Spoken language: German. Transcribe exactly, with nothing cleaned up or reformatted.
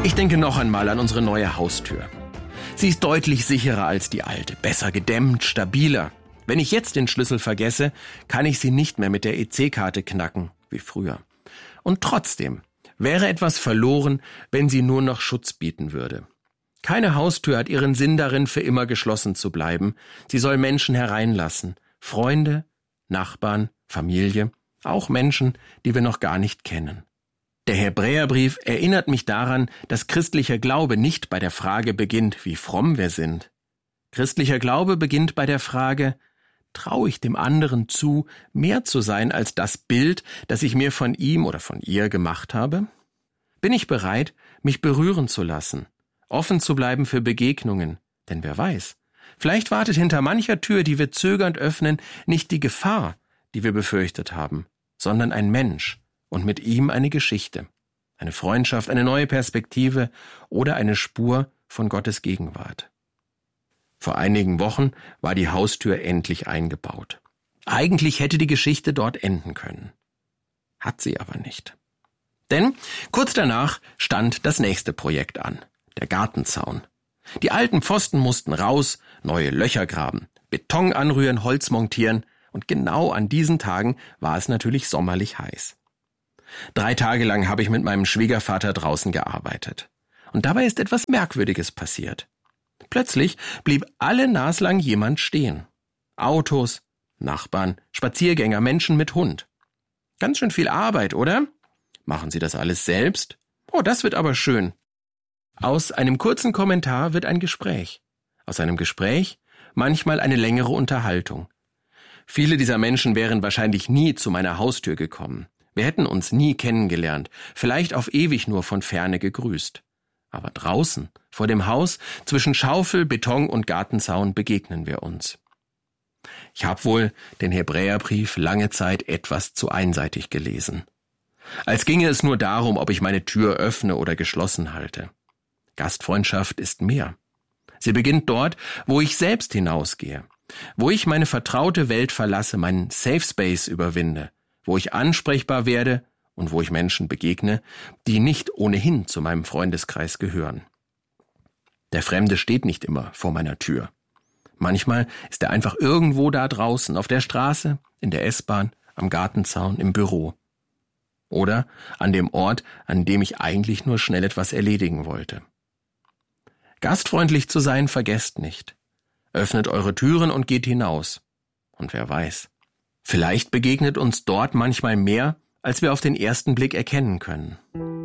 Ich denke noch einmal an unsere neue Haustür. Sie ist deutlich sicherer als die alte, besser gedämmt, stabiler. Wenn ich jetzt den Schlüssel vergesse, kann ich sie nicht mehr mit der E C-Karte knacken, wie früher. Und trotzdem wäre etwas verloren, wenn sie nur noch Schutz bieten würde. Keine Haustür hat ihren Sinn darin, für immer geschlossen zu bleiben. Sie soll Menschen hereinlassen. Freunde, Nachbarn, Familie, auch Menschen, die wir noch gar nicht kennen. Der Hebräerbrief erinnert mich daran, dass christlicher Glaube nicht bei der Frage beginnt, wie fromm wir sind. Christlicher Glaube beginnt bei der Frage, traue ich dem anderen zu, mehr zu sein als das Bild, das ich mir von ihm oder von ihr gemacht habe? Bin ich bereit, mich berühren zu lassen, offen zu bleiben für Begegnungen? Denn wer weiß, vielleicht wartet hinter mancher Tür, die wir zögernd öffnen, nicht die Gefahr, die wir befürchtet haben, sondern ein Mensch und mit ihm eine Geschichte, eine Freundschaft, eine neue Perspektive oder eine Spur von Gottes Gegenwart. Vor einigen Wochen war die Haustür endlich eingebaut. Eigentlich hätte die Geschichte dort enden können. Hat sie aber nicht. Denn kurz danach stand das nächste Projekt an, der Gartenzaun. Die alten Pfosten mussten raus, neue Löcher graben, Beton anrühren, Holz montieren und genau an diesen Tagen war es natürlich sommerlich heiß. Drei Tage lang habe ich mit meinem Schwiegervater draußen gearbeitet. Und dabei ist etwas Merkwürdiges passiert. Plötzlich blieb alle naslang jemand stehen. Autos, Nachbarn, Spaziergänger, Menschen mit Hund. Ganz schön viel Arbeit, oder? Machen Sie das alles selbst? Oh, das wird aber schön. Aus einem kurzen Kommentar wird ein Gespräch. Aus einem Gespräch manchmal eine längere Unterhaltung. Viele dieser Menschen wären wahrscheinlich nie zu meiner Haustür gekommen. Wir hätten uns nie kennengelernt, vielleicht auf ewig nur von Ferne gegrüßt. Aber draußen, vor dem Haus, zwischen Schaufel, Beton und Gartenzaun begegnen wir uns. Ich habe wohl den Hebräerbrief lange Zeit etwas zu einseitig gelesen. Als ginge es nur darum, ob ich meine Tür öffne oder geschlossen halte. Gastfreundschaft ist mehr. Sie beginnt dort, wo ich selbst hinausgehe, wo ich meine vertraute Welt verlasse, meinen Safe Space überwinde, wo ich ansprechbar werde und wo ich Menschen begegne, die nicht ohnehin zu meinem Freundeskreis gehören. Der Fremde steht nicht immer vor meiner Tür. Manchmal ist er einfach irgendwo da draußen, auf der Straße, in der S-Bahn, am Gartenzaun, im Büro. Oder an dem Ort, an dem ich eigentlich nur schnell etwas erledigen wollte. Gastfreundlich zu sein, vergesst nicht. Öffnet eure Türen und geht hinaus. Und wer weiß, vielleicht begegnet uns dort manchmal mehr, als wir auf den ersten Blick erkennen können.